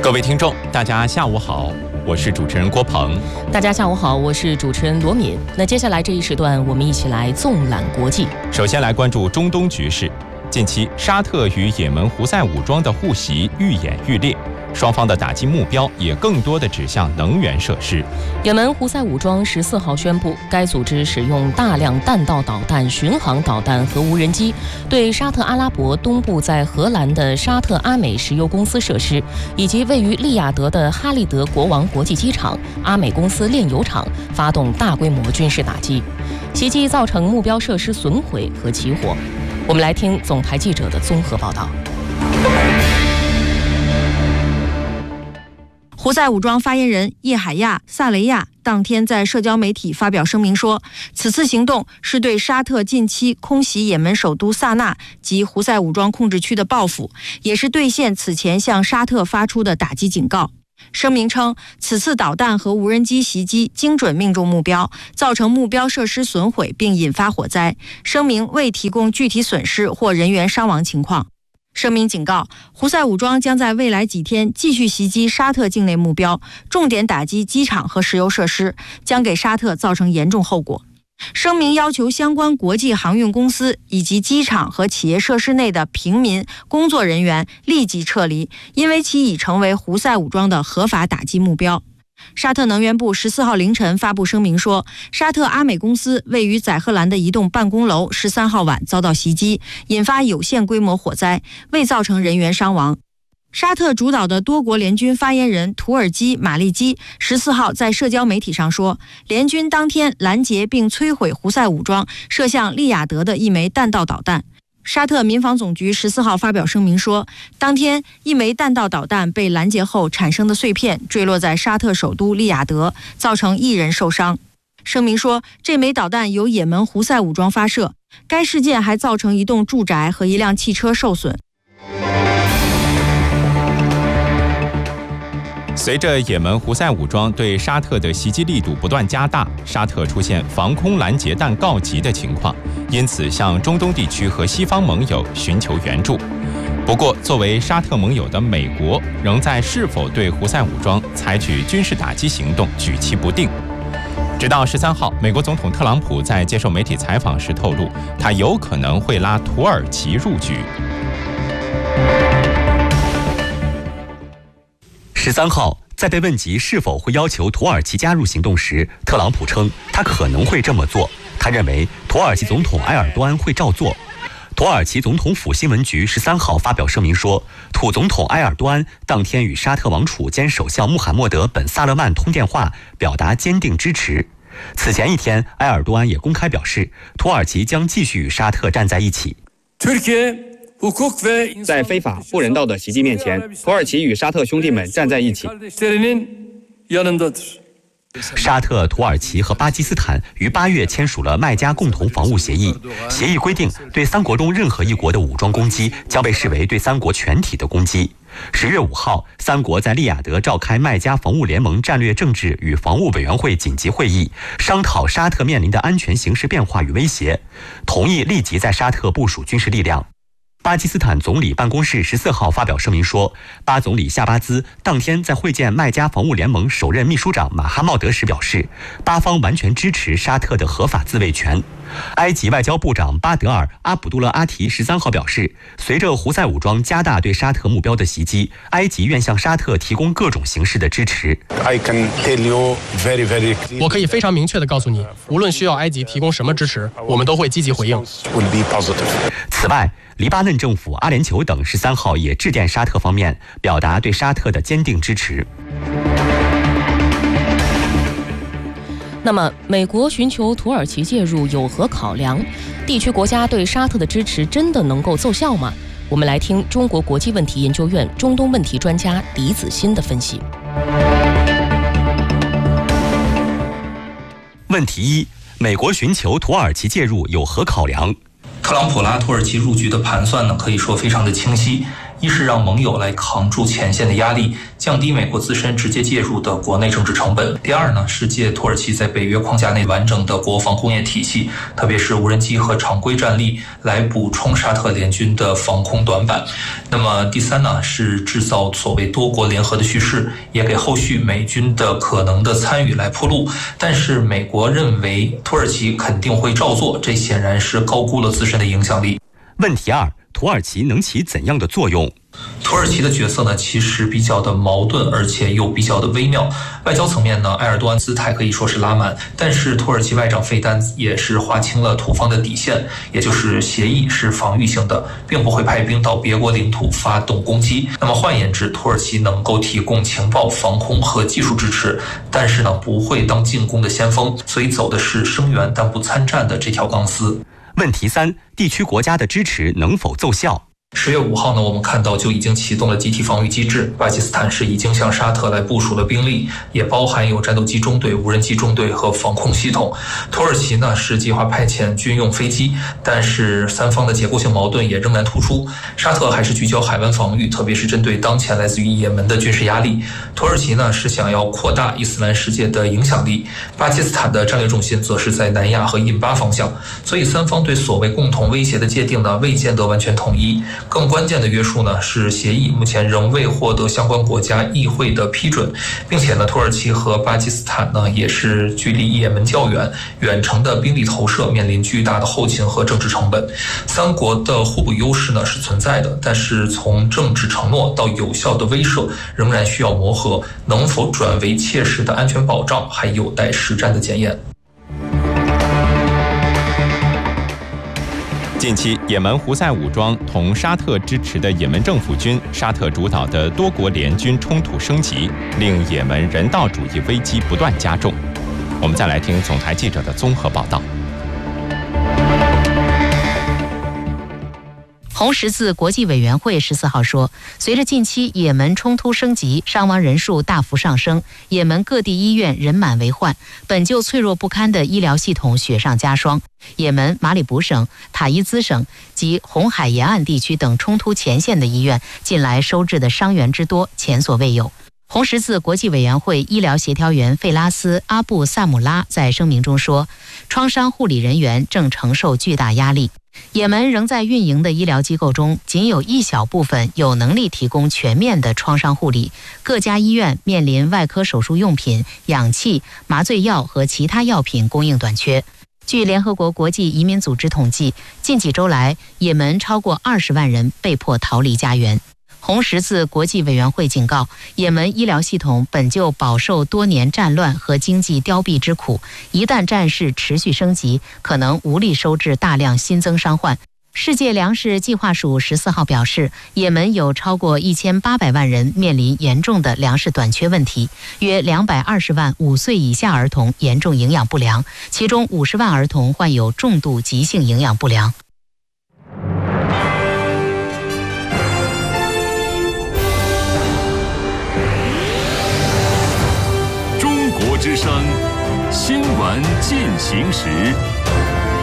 各位听众，大家下午好，我是主持人郭鹏。 大家下午好，我是主持人罗敏。那接下来这一时段，我们一起来纵览国际。 首先来关注中东局势。近期，沙特与也门胡塞武装的互袭愈演愈烈，双方的打击目标也更多地指向能源设施。 也门胡塞武装14号宣布，该组织使用大量弹道导弹、巡航导弹和无人机，对沙特阿拉伯东部在荷兰的沙特阿美石油公司设施，以及位于利雅得的哈利德国王国际机场、阿美公司炼油厂发动大规模军事打击。袭击造成目标设施损毁和起火。我们来听总台记者的综合报道。 胡塞武装发言人叶海亚·萨雷亚当天在社交媒体发表声明说，此次行动是对沙特近期空袭也门首都萨那及胡塞武装控制区的报复，也是兑现此前向沙特发出的打击警告。声明称，此次导弹和无人机袭击精准命中目标，造成目标设施损毁并引发火灾。声明未提供具体损失或人员伤亡情况。声明警告，胡塞武装将在未来几天继续袭击沙特境内目标，重点打击机场和石油设施，将给沙特造成严重后果。声明要求相关国际航运公司以及机场和企业设施内的平民工作人员立即撤离，因为其已成为胡塞武装的合法打击目标。沙特能源部14号凌晨发布声明说，沙特阿美公司位于载荷兰的一栋办公楼13号晚遭到袭击，引发有限规模火灾，未造成人员伤亡。沙特主导的多国联军发言人土耳其马利基14号在社交媒体上说，联军当天拦截并摧毁胡塞武装射向利雅得的一枚弹道导弹。沙特民防总局14号发表声明说，当天一枚弹道导弹被拦截后产生的碎片坠落在沙特首都利雅得，造成1人受伤。声明说，这枚导弹由也门胡塞武装发射，该事件还造成一栋住宅和一辆汽车受损。 随着也门胡塞武装对沙特的袭击力度不断加大，沙特出现防空拦截弹告急的情况，因此向中东地区和西方盟友寻求援助。不过，作为沙特盟友的美国仍在是否对胡塞武装采取军事打击行动举棋不定。直到13号，美国总统特朗普在接受媒体采访时透露，他有可能会拉土耳其入局。 13号，在被问及是否会要求土耳其加入行动时，特朗普称他可能会这么做。他认为土耳其总统埃尔多安会照做。土耳其总统府新闻局13号发表声明说，土总统埃尔多安当天与沙特王储兼首相穆罕默德本萨勒曼通电话，表达坚定支持。此前一天，埃尔多安也公开表示，土耳其将继续与沙特站在一起。 在非法不人道的袭击面前，土耳其与沙特兄弟们站在一起。 沙特、土耳其和巴基斯坦于8月签署了麦加共同防务协议。协议规定，对3国中任何一国的武装攻击将被视为对3国全体的攻击。10月5号，3国在利雅得召开麦加防务联盟战略政治与防务委员会紧急会议，商讨沙特面临的安全形势变化与威胁，同意立即在沙特部署军事力量。巴基斯坦总理办公室14号发表声明说，巴总理夏巴兹当天在会见麦加防务联盟首任秘书长马哈茂德时表示，巴方完全支持沙特的合法自卫权。埃及外交部长巴德尔·阿卜杜勒阿提13号表示，随着胡塞武装加大对沙特目标的袭击，埃及愿向沙特提供各种形式的支持。 我可以非常明确地告诉你，无论需要埃及提供什么支持，我们都会积极回应。 此外，黎巴嫩政府、阿联酋等13号也致电沙特方面，表达对沙特的坚定支持。 那么，美国寻求土耳其介入有何考量？地区国家对沙特的支持真的能够奏效吗？我们来听中国国际问题研究院中东问题专家狄子欣的分析。 问题1：美国寻求土耳其介入有何考量？ 特朗普拉土耳其入局的盘算呢，可以说非常的清晰。 一是让盟友来扛住前线的压力，降低美国自身直接介入的国内政治成本；第二呢，是借土耳其在北约框架内完整的国防工业体系，特别是无人机和常规战力，来补充沙特联军的防空短板。那么第三呢，是制造所谓多国联合的叙事，也给后续美军的可能的参与来铺路。但是美国认为土耳其肯定会照做，这显然是高估了自身的影响力。 问题二，土耳其能起怎样的作用？ 土耳其的角色呢，其实比较的矛盾，而且又比较的微妙。外交层面呢，埃尔多安姿态可以说是拉满，但是土耳其外长费丹也是划清了土方的底线，也就是协议是防御性的，并不会派兵到别国领土发动攻击。那么换言之，土耳其能够提供情报、防空和技术支持，但是呢，不会当进攻的先锋，所以走的是声援但不参战的这条钢丝。 问题三，地区国家的支持能否奏效 ？10月5号呢，我们看到就已经启动了集体防御机制。巴基斯坦是已经向沙特来部署了兵力，也包含有战斗机中队、无人机中队和防空系统。土耳其呢是计划派遣军用飞机，但是三方的结构性矛盾也仍然突出。沙特还是聚焦海湾防御，特别是针对当前来自于也门的军事压力。土耳其呢是想要扩大伊斯兰世界的影响力，巴基斯坦的战略重心则是在南亚和印巴方向。所以三方对所谓共同威胁的界定呢，未见得完全统一。更关键的约束呢是协议目前仍未获得相关国家议会的批准，并且呢土耳其和巴基斯坦呢也是距离也门较远，远程的兵力投射面临巨大的后勤和政治成本。三国的互补优势呢是存在的，但是从政治承诺到有效的威慑仍然需要磨合，能否转为切实的安全保障还有待实战的检验。 近期，也门胡塞武装同沙特支持的也门政府军、沙特主导的多国联军冲突升级，令也门人道主义危机不断加重。我们再来听总台记者的综合报道。 红十字国际委员会14号说，随着近期也门冲突升级，伤亡人数大幅上升，也门各地医院人满为患，本就脆弱不堪的医疗系统雪上加霜。也门马里卜省、塔伊兹省及红海沿岸地区等冲突前线的医院，近来收治的伤员之多前所未有。红十字国际委员会医疗协调员费拉斯·阿布萨姆拉在声明中说，创伤护理人员正承受巨大压力。也门仍在运营的医疗机构中，仅有一小部分有能力提供全面的创伤护理，各家医院面临外科手术用品、氧气、麻醉药和其他药品供应短缺。据联合国国际移民组织统计，近几周来，也门超过20万人被迫逃离家园。红十字国际委员会警告，也门医疗系统本就饱受多年战乱和经济凋敝之苦，一旦战事持续升级，可能无力收治大量新增伤患。世界粮食计划署14号表示，也门有超过1800万人面临严重的粮食短缺问题，约220万5岁以下儿童严重营养不良，其中50万儿童患有重度急性营养不良。 中国之声，新闻进行时。